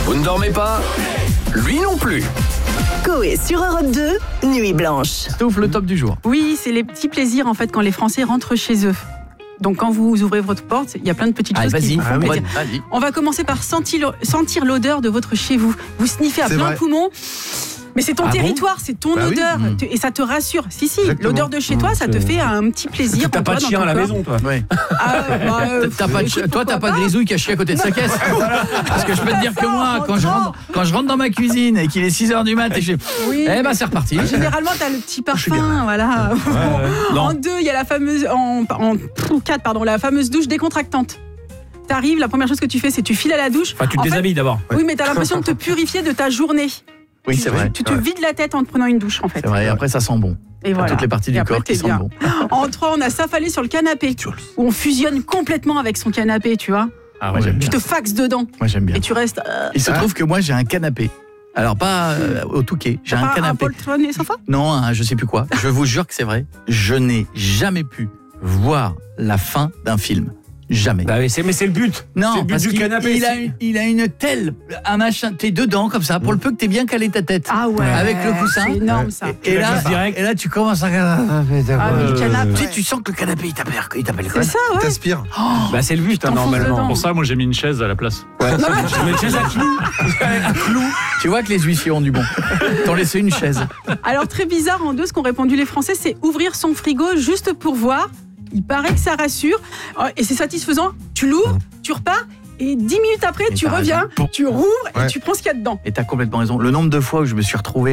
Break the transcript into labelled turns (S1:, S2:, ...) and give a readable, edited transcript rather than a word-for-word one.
S1: Vous ne dormez pas ? Lui non plus.
S2: Coé sur Europe 2, Nuit Blanche.
S3: Stouff, le top du jour.
S4: Oui, c'est les petits plaisirs en fait quand les Français rentrent chez eux. Donc quand vous ouvrez votre porte, il y a plein de petites choses qui vous font plaisir.
S3: Vas-y.
S4: On va commencer par sentir l'odeur de votre chez vous. Vous sniffez à plein poumon. Mais c'est ton territoire, c'est ton odeur et ça te rassure. Si, exactement. L'odeur de chez toi, ça te fait un petit plaisir.
S5: T'as pas de chien à la maison, toi.
S3: Ouais. Toi, t'as pas de grisouille qui a chié à côté de sa caisse. Parce que je peux te dire que moi, quand je rentre dans ma cuisine et qu'il est 6h du mat et que c'est reparti.
S4: Généralement, t'as le petit parfum, voilà. En 2, il y a la fameuse, en 4, la fameuse douche décontractante. T'arrives, la première chose que tu fais, c'est tu files à la douche.
S5: Enfin, tu te déshabilles d'abord.
S4: Oui, mais t'as l'impression de te purifier de ta journée.
S3: Oui, c'est vrai.
S4: Tu te vides la tête en te prenant une douche, en fait.
S3: C'est vrai, et après ça sent bon.
S4: Et voilà.
S3: Toutes les parties du corps qui sentent bon.
S4: En 3, on a s'affaler sur le canapé, où on fusionne complètement avec son canapé, tu vois.
S3: Ah ouais, j'aime bien.
S4: Tu te faxes dedans.
S3: Moi, j'aime bien.
S4: Et tu restes...
S3: Il se trouve que moi, j'ai un canapé. Alors, pas au Touquet. J'ai un canapé.
S4: Un poltron et sofa ?
S3: Non, je sais plus quoi. Je vous jure que c'est vrai. Je n'ai jamais pu voir la fin d'un film. Jamais.
S5: Bah mais c'est le but.
S3: Non,
S5: c'est le but
S3: parce
S5: du canapé.
S3: il a une telle, un machin, t'es dedans comme ça, pour le peu que t'aies bien calé ta tête.
S4: Ah ouais.
S3: Avec le coussin.
S4: C'est énorme ça.
S3: Et là, tu commences à.
S4: Mais le canapé.
S3: Tu sens que le canapé, il t'appelle quoi ?
S4: C'est ça, ouais.
S6: T'aspires.
S5: Bah c'est le but, normalement.
S7: Pour ça, moi j'ai mis une chaise à la place.
S5: Ouais. Je mets une chaise à clou.
S3: Tu vois que les huissiers ont du bon. T'en laissé une chaise.
S4: Alors très bizarre en 2, ce qu'ont répondu les Français, c'est ouvrir son frigo juste pour voir. Il paraît que ça rassure et c'est satisfaisant. Tu l'ouvres, tu repars et 10 minutes après, tu reviens, tu rouvres et tu prends ce qu'il y a dedans.
S3: Et t'as complètement raison. Le nombre de fois où je me suis retrouvé